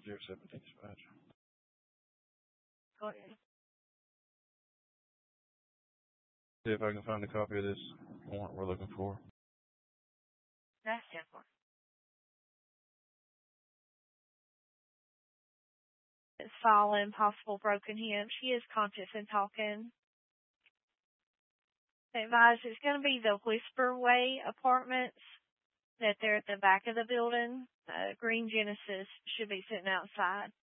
07 dispatch. Go ahead. See if I can find a copy of this warrant we're looking for. That's simple. It's fallen, possible broken hip. She is conscious and talking. Advise it's going to be the Whisper Way Apartments, that they're at the back of the building. Green Genesis should be sitting outside.